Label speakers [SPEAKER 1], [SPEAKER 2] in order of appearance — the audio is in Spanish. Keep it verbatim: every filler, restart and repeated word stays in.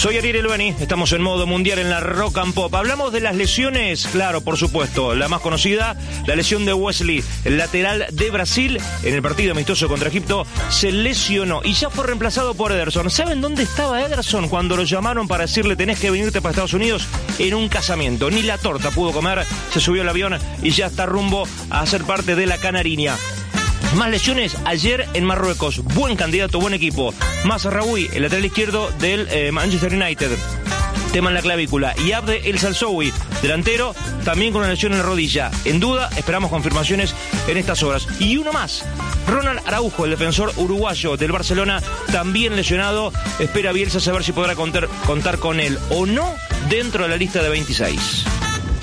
[SPEAKER 1] Soy Ariel Elbeni, estamos en modo mundial en la Rock and Pop. Hablamos de las lesiones, claro, por supuesto. La más conocida, la lesión de Wesley, el lateral de Brasil, en el partido amistoso contra Egipto, se lesionó y ya fue reemplazado por Ederson. ¿Saben dónde estaba Ederson cuando lo llamaron para decirle tenés que venirte para Estados Unidos? En un casamiento. Ni la torta pudo comer, se subió al avión y ya está rumbo a ser parte de la Canariña. Más lesiones ayer en Marruecos. Buen candidato, buen equipo. Mazraoui, el lateral izquierdo del eh, Manchester United. Tema en la clavícula. Y Abde El Salsoui, delantero, también con una lesión en la rodilla. En duda, esperamos confirmaciones en estas horas. Y uno más. Ronald Araujo, el defensor uruguayo del Barcelona, también lesionado. Espera Bielsa saber si podrá contar, contar con él o no dentro de la lista de veintiséis.